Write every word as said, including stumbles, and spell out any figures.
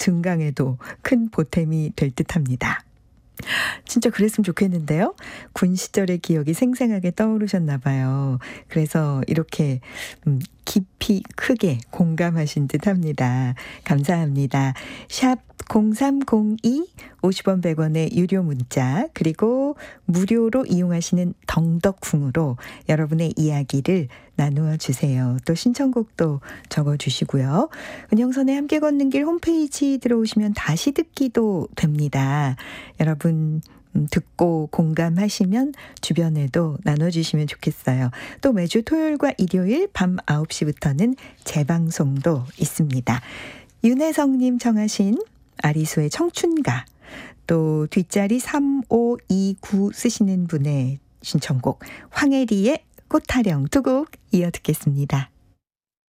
증강에도 큰 보탬이 될 듯합니다. 진짜 그랬으면 좋겠는데요. 군 시절의 기억이 생생하게 떠오르셨나 봐요. 그래서 이렇게 음, 깊이 크게 공감하신 듯합니다. 감사합니다. 샵 공삼공이 오십 원 백 원의 유료 문자 그리고 무료로 이용하시는 덩덕궁으로 여러분의 이야기를 나누어 주세요. 또 신청곡도 적어주시고요. 은영선의 함께 걷는 길 홈페이지 들어오시면 다시 듣기도 됩니다. 여러분 듣고 공감하시면 주변에도 나눠주시면 좋겠어요. 또 매주 토요일과 일요일 밤 아홉 시부터는 재방송도 있습니다. 윤혜성님 청하신 아리수의 청춘가, 또 뒷자리 삼오이구 쓰시는 분의 신청곡 황혜리의 꽃타령 두 곡 이어 듣겠습니다.